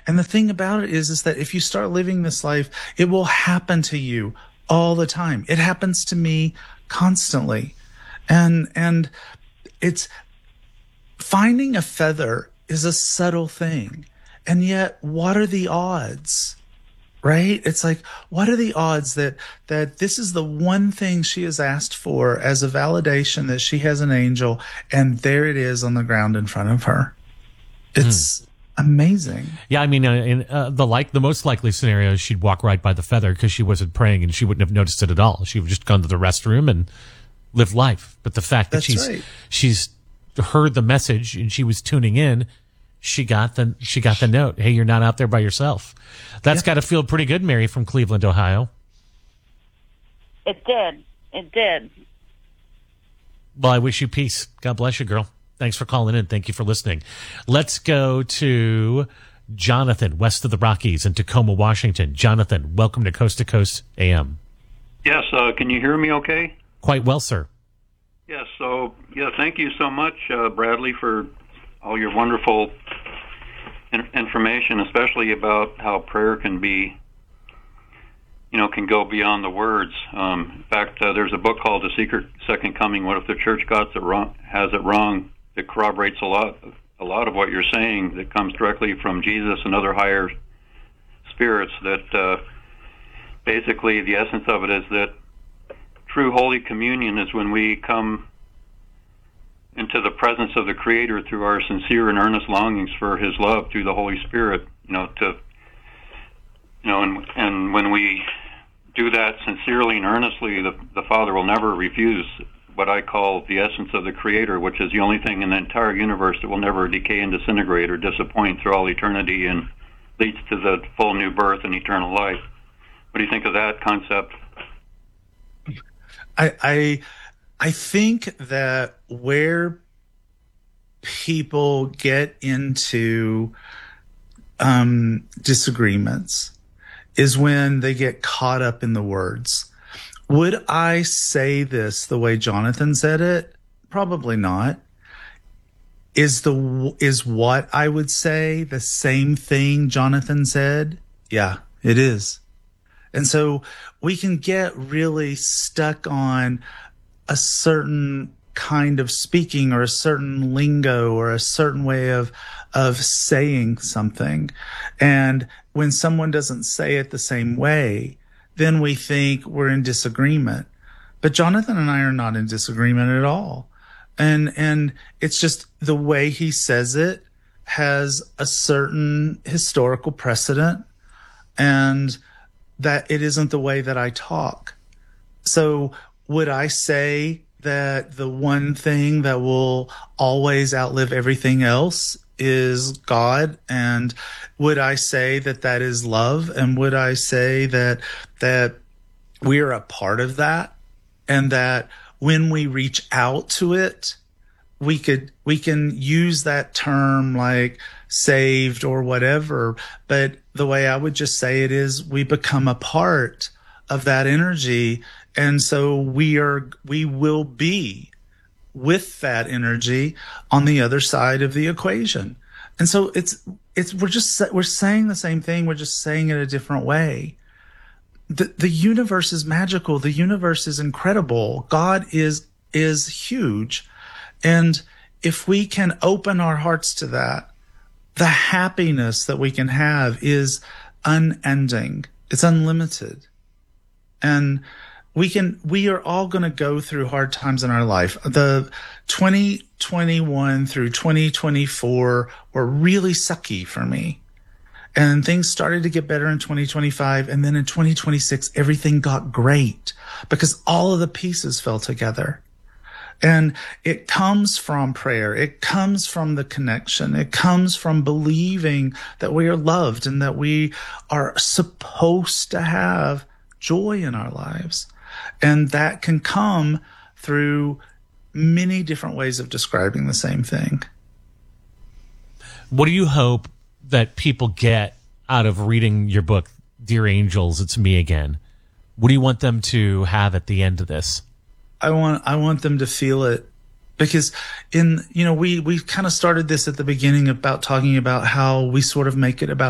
And the thing about it is that if you start living this life, it will happen to you all the time. It happens to me constantly. And it's finding a feather is a subtle thing. And yet, what are the odds? Right? It's like, what are the odds that this is the one thing she has asked for as a validation that she has an angel, and there it is on the ground in front of her? It's amazing. Yeah, I mean, in the most likely scenario is she'd walk right by the feather because she wasn't praying and she wouldn't have noticed it at all. She would have just gone to the restroom and lived life. But the fact that she's heard the message and she was tuning in, she got the note. Hey, you're not out there by yourself. That's got to feel pretty good, Mary from Cleveland, Ohio. It did. Well, I wish you peace. God bless you, girl. Thanks for calling in. Thank you for listening. Let's go to Jonathan, west of the Rockies in Tacoma, Washington. Jonathan, welcome to Coast AM. Yes, can you hear me okay? Quite well, sir. Yes, thank you so much, Bradley, for all your wonderful information, especially about how prayer can be, can go beyond the words. In fact, there's a book called The Secret Second Coming. What if the church has it wrong? It corroborates a lot of what you're saying that comes directly from Jesus and other higher spirits. That basically the essence of it is that true Holy Communion is when we come into the presence of the Creator through our sincere and earnest longings for His love through the Holy Spirit. And when we do that sincerely and earnestly, the Father will never refuse what I call the essence of the Creator, which is the only thing in the entire universe that will never decay and disintegrate or disappoint through all eternity and leads to the full new birth and eternal life. What do you think of that concept? I think that where people get into disagreements is when they get caught up in the words. Would I say this the way Jonathan said it? Probably not. Is what I would say the same thing Jonathan said? Yeah, it is. And so we can get really stuck on a certain kind of speaking or a certain lingo or a certain way of saying something. And when someone doesn't say it the same way, then we think we're in disagreement. But Jonathan and I are not in disagreement at all. And it's just the way he says it has a certain historical precedent, and that it isn't the way that I talk. So would I say that the one thing that will always outlive everything else is God? And would I say that that is love? And would I say that we are a part of that? And that when we reach out to it, we can use that term like saved or whatever. But the way I would just say it is we become a part of that energy. And so we will be with that energy on the other side of the equation. And so we're saying the same thing. We're just saying it a different way. The universe is magical. The universe is incredible. God is huge. And if we can open our hearts to that, the happiness that we can have is unending. It's unlimited. And we are all going to go through hard times in our life. The 2021 through 2024 were really sucky for me. And things started to get better in 2025. And then in 2026, everything got great because all of the pieces fell together. And it comes from prayer. It comes from the connection. It comes from believing that we are loved and that we are supposed to have joy in our lives. And that can come through many different ways of describing the same thing. What do you hope that people get out of reading your book, Dear Angels, It's Me Again? What do you want them to have at the end of this? I want them to feel it, because we kind of started this at the beginning about talking about how we sort of make it about